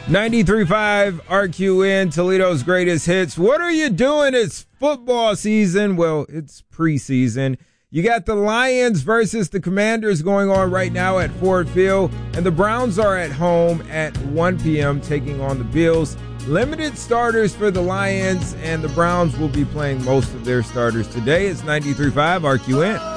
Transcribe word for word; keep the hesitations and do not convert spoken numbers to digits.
ninety-three point five R Q N, Toledo's greatest hits. What are you doing? It's football season. Well, it's preseason. You got the Lions versus the Commanders going on right now at Ford Field, and the Browns are at home at one p.m. taking on the Bills. Limited starters for the Lions, and the Browns will be playing most of their starters today. It's ninety-three point five R Q N.